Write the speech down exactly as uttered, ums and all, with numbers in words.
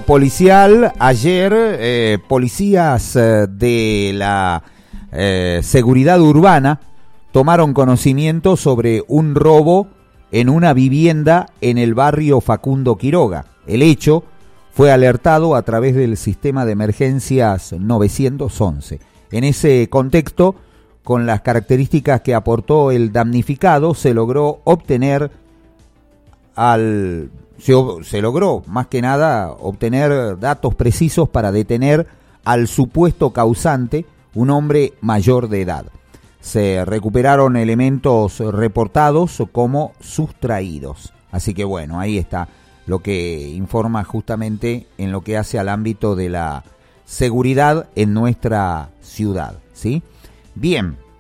ámbito policial, ayer eh, policías eh, de la eh, seguridad urbana tomaron conocimiento sobre un robo en una vivienda en el barrio Facundo Quiroga. El hecho fue alertado a través del sistema de emergencias novecientos once. En ese contexto, con las características que aportó el damnificado, se logró obtener al se, se logró más que nada obtener datos precisos para detener al supuesto causante, un hombre mayor de edad. Se recuperaron elementos reportados como sustraídos. Así que bueno, ahí está lo que informa justamente en lo que hace al ámbito de la seguridad en nuestra ciudad, ¿sí? Bien.